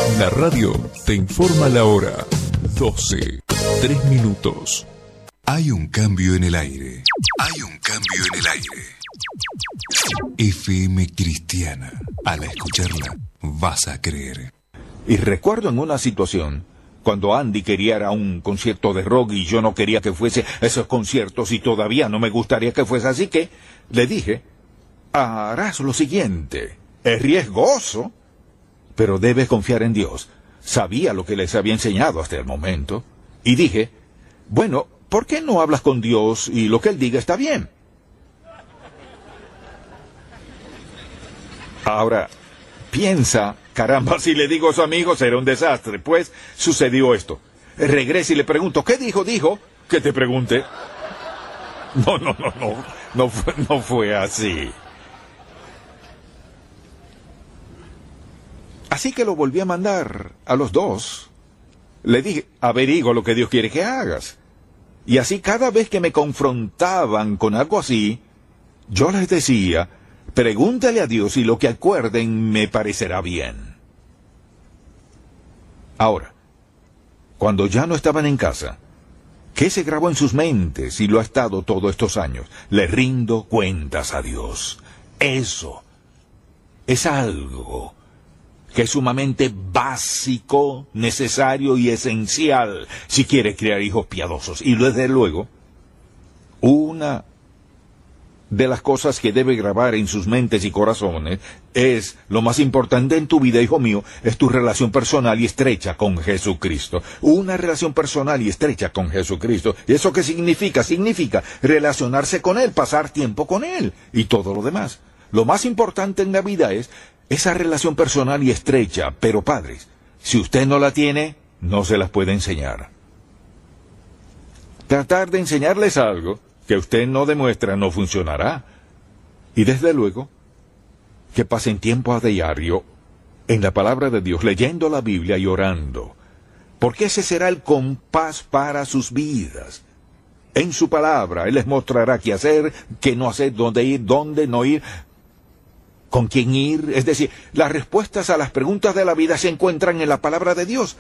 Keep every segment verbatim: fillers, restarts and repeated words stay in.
La radio te informa la hora. doce, tres minutos. Hay un cambio en el aire. Hay un cambio en el aire. F M Cristiana. Al escucharla, vas a creer. Y recuerdo en una situación, cuando Andy quería ir a un concierto de rock y yo no quería que fuese a esos conciertos y todavía no me gustaría que fuese así, que le dije, harás lo siguiente, es riesgoso, pero debes confiar en Dios. Sabía lo que les había enseñado hasta el momento. Y dije, bueno, ¿por qué no hablas con Dios y lo que Él diga está bien? Ahora, piensa, caramba, si le digo eso a mi hijo será un desastre. Pues sucedió esto. Regreso y le pregunto, ¿qué dijo? Dijo que te pregunte. No, no, no, no, no fue, no fue así. Así que lo volví a mandar a los dos. Le dije, averigua lo que Dios quiere que hagas. Y así cada vez que me confrontaban con algo así, yo les decía, pregúntale a Dios y lo que acuerden me parecerá bien. Ahora, cuando ya no estaban en casa, ¿qué se grabó en sus mentes y lo ha estado todos estos años? Le rindo cuentas a Dios. Eso es algo que es sumamente básico, necesario y esencial si quiere criar hijos piadosos. Y desde luego, una de las cosas que debe grabar en sus mentes y corazones es, lo más importante en tu vida, hijo mío, es tu relación personal y estrecha con Jesucristo. Una relación personal y estrecha con Jesucristo. ¿Y eso qué significa? Significa relacionarse con Él, pasar tiempo con Él y todo lo demás. Lo más importante en la vida es esa relación personal y estrecha, pero padres, si usted no la tiene, no se las puede enseñar. Tratar de enseñarles algo que usted no demuestra no funcionará. Y desde luego, que pasen tiempo a diario en la palabra de Dios, leyendo la Biblia y orando, porque ese será el compás para sus vidas. En su palabra, Él les mostrará qué hacer, qué no hacer, dónde ir, dónde no ir, con quién ir. Es decir, las respuestas a las preguntas de la vida se encuentran en la palabra de Dios.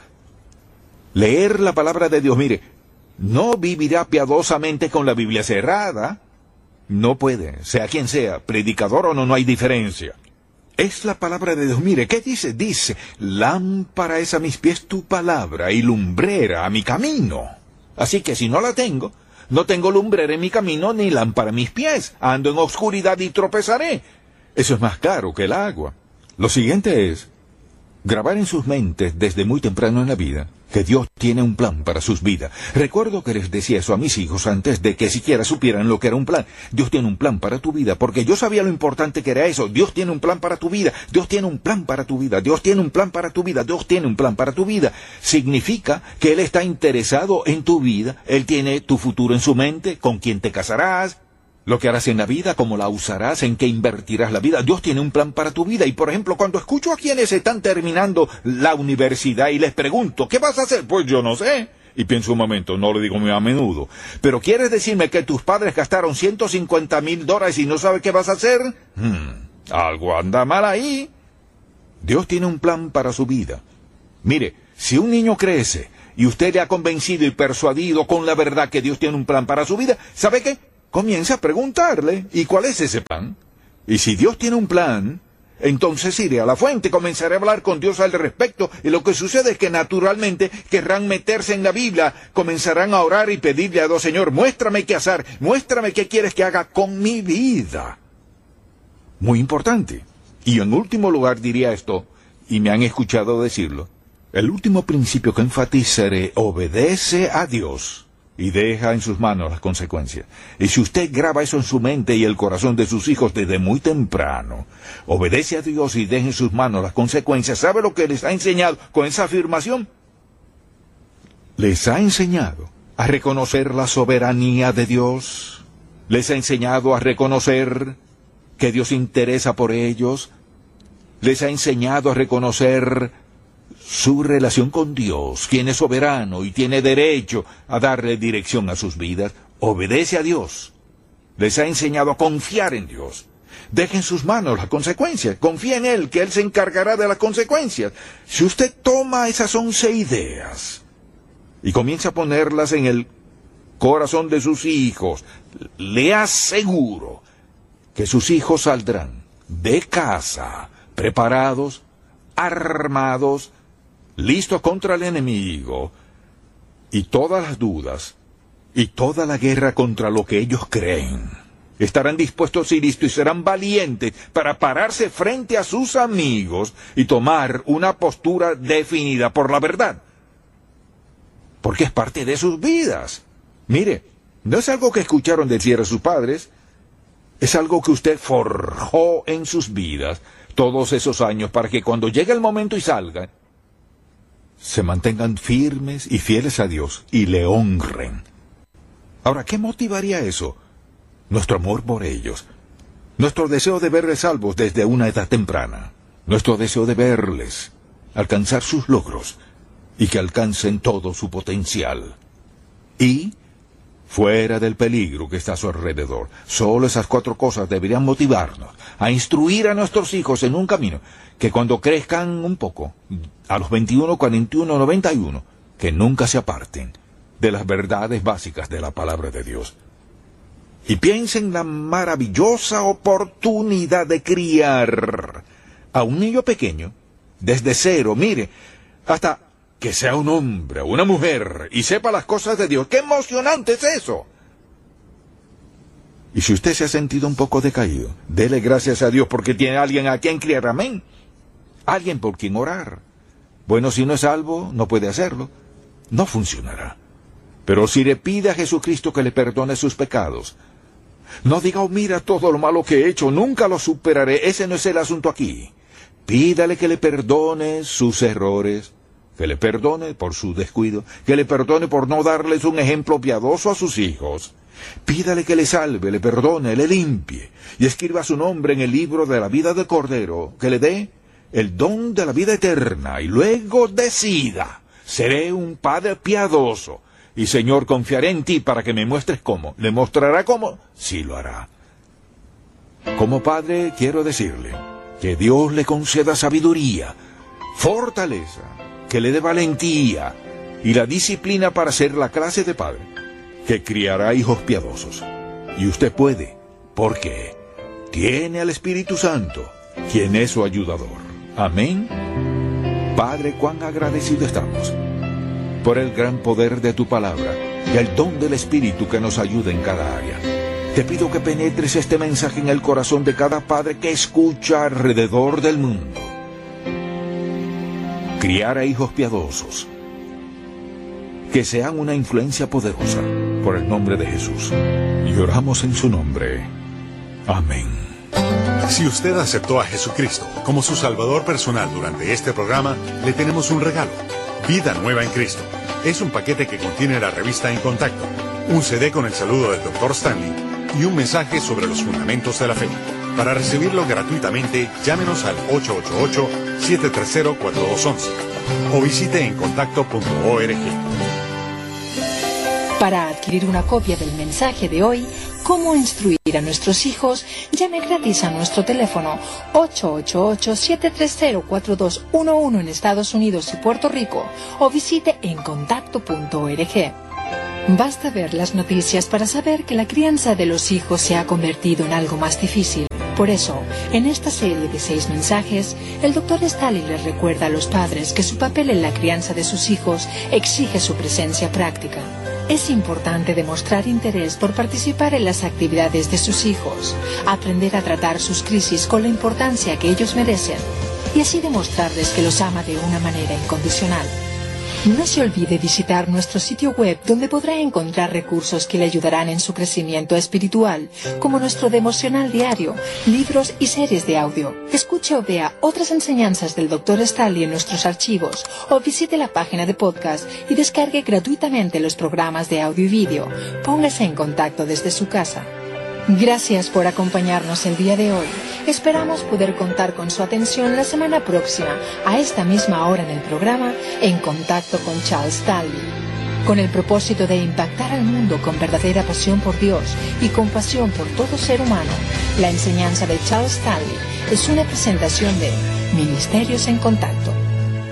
Leer la palabra de Dios, mire, no vivirá piadosamente con la Biblia cerrada. No puede, sea quien sea, predicador o no, no hay diferencia. Es la palabra de Dios. Mire, ¿qué dice? Dice, lámpara es a mis pies tu palabra y lumbrera a mi camino. Así que si no la tengo, no tengo lumbrera en mi camino ni lámpara a mis pies. Ando en oscuridad y tropezaré. Eso es más caro que el agua. Lo siguiente es grabar en sus mentes desde muy temprano en la vida que Dios tiene un plan para sus vidas. Recuerdo que les decía eso a mis hijos antes de que siquiera supieran lo que era un plan. Dios tiene un plan para tu vida, porque yo sabía lo importante que era eso. Dios tiene un plan para tu vida, Dios tiene un plan para tu vida, Dios tiene un plan para tu vida, Dios tiene un plan para tu vida. Significa que Él está interesado en tu vida, Él tiene tu futuro en su mente, con quién te casarás, lo que harás en la vida, cómo la usarás, en qué invertirás la vida. Dios tiene un plan para tu vida. Y por ejemplo, cuando escucho a quienes están terminando la universidad y les pregunto, ¿qué vas a hacer? Pues yo no sé. Y pienso un momento, no lo digo muy a menudo. Pero ¿quieres decirme que tus padres gastaron ciento cincuenta mil dólares y no sabes qué vas a hacer? Hmm, algo anda mal ahí. Dios tiene un plan para su vida. Mire, si un niño crece y usted le ha convencido y persuadido con la verdad que Dios tiene un plan para su vida, ¿sabe qué? Comienza a preguntarle, ¿y cuál es ese plan? Y si Dios tiene un plan, entonces iré a la fuente, comenzaré a hablar con Dios al respecto, y lo que sucede es que naturalmente querrán meterse en la Biblia, comenzarán a orar y pedirle a Dios, Señor, muéstrame qué hacer, muéstrame qué quieres que haga con mi vida. Muy importante. Y en último lugar diría esto, y me han escuchado decirlo, el último principio que enfatizaré, obedece a Dios y deja en sus manos las consecuencias. Y si usted graba eso en su mente y el corazón de sus hijos desde muy temprano, obedece a Dios y deja en sus manos las consecuencias, ¿sabe lo que les ha enseñado con esa afirmación? Les ha enseñado a reconocer la soberanía de Dios, les ha enseñado a reconocer que Dios se interesa por ellos, les ha enseñado a reconocer su relación con Dios, quien es soberano y tiene derecho a darle dirección a sus vidas. Obedece a Dios. Les ha enseñado a confiar en Dios. Deje en sus manos las consecuencias. Confía en Él, que Él se encargará de las consecuencias. Si usted toma esas once ideas y comienza a ponerlas en el corazón de sus hijos, le aseguro que sus hijos saldrán de casa preparados, armados, listos contra el enemigo, y todas las dudas y toda la guerra contra lo que ellos creen. Estarán dispuestos y listos y serán valientes para pararse frente a sus amigos y tomar una postura definida por la verdad. Porque es parte de sus vidas. Mire, no es algo que escucharon decir a sus padres, es algo que usted forjó en sus vidas todos esos años para que cuando llegue el momento y salgan, se mantengan firmes y fieles a Dios y le honren. Ahora, ¿qué motivaría eso? Nuestro amor por ellos, nuestro deseo de verles salvos desde una edad temprana, nuestro deseo de verles alcanzar sus logros y que alcancen todo su potencial. Y, fuera del peligro que está a su alrededor, solo esas cuatro cosas deberían motivarnos a instruir a nuestros hijos en un camino que cuando crezcan un poco, a los veintiuno, cuarenta y uno, noventa y uno, que nunca se aparten de las verdades básicas de la palabra de Dios. Y piensen en la maravillosa oportunidad de criar a un niño pequeño desde cero, mire, hasta que sea un hombre o una mujer y sepa las cosas de Dios. ¡Qué emocionante es eso! Y si usted se ha sentido un poco decaído, dele gracias a Dios porque tiene a alguien a quien criar, amén. Alguien por quien orar. Bueno, si no es salvo, no puede hacerlo. No funcionará. Pero si le pide a Jesucristo que le perdone sus pecados, no diga, oh, mira todo lo malo que he hecho, nunca lo superaré. Ese no es el asunto aquí. Pídale que le perdone sus errores, que le perdone por su descuido, que le perdone por no darles un ejemplo piadoso a sus hijos. Pídale que le salve, le perdone, le limpie, y escriba su nombre en el libro de la vida del Cordero, que le dé el don de la vida eterna, y luego decida, seré un padre piadoso, y Señor, confiaré en ti para que me muestres cómo. ¿Le mostrará cómo? Sí lo hará. Como padre, quiero decirle que Dios le conceda sabiduría, fortaleza, que le dé valentía y la disciplina para ser la clase de padre que criará hijos piadosos. Y usted puede, porque tiene al Espíritu Santo, quien es su ayudador. Amén. Padre, cuán agradecido estamos por el gran poder de tu palabra y el don del Espíritu que nos ayuda en cada área. Te pido que penetres este mensaje en el corazón de cada padre que escucha alrededor del mundo. Criar a hijos piadosos, que sean una influencia poderosa, por el nombre de Jesús. Y oramos en su nombre. Amén. Si usted aceptó a Jesucristo como su Salvador personal durante este programa, le tenemos un regalo. Vida Nueva en Cristo. Es un paquete que contiene la revista En Contacto, un C D con el saludo del doctor Stanley y un mensaje sobre los fundamentos de la fe. Para recibirlo gratuitamente, llámenos al ocho ocho ocho, siete tres cero, cuatro dos uno uno o visite en contacto punto org. Para adquirir una copia del mensaje de hoy, Cómo instruir a nuestros hijos, llame gratis a nuestro teléfono ocho ocho ocho, siete tres cero, cuatro dos uno uno en Estados Unidos y Puerto Rico o visite en contacto punto org. Basta ver las noticias para saber que la crianza de los hijos se ha convertido en algo más difícil. Por eso, en esta serie de seis mensajes, el doctor Stanley les recuerda a los padres que su papel en la crianza de sus hijos exige su presencia práctica. Es importante demostrar interés por participar en las actividades de sus hijos, aprender a tratar sus crisis con la importancia que ellos merecen y así demostrarles que los ama de una manera incondicional. No se olvide visitar nuestro sitio web donde podrá encontrar recursos que le ayudarán en su crecimiento espiritual, como nuestro devocional diario, libros y series de audio. Escuche o vea otras enseñanzas del doctor Stanley en nuestros archivos o visite la página de podcast y descargue gratuitamente los programas de audio y vídeo. Póngase en contacto desde su casa. Gracias por acompañarnos el día de hoy. Esperamos poder contar con su atención la semana próxima, a esta misma hora en el programa En Contacto con Charles Stanley. Con el propósito de impactar al mundo con verdadera pasión por Dios y compasión por todo ser humano, La enseñanza de Charles Stanley es una presentación de Ministerios en Contacto.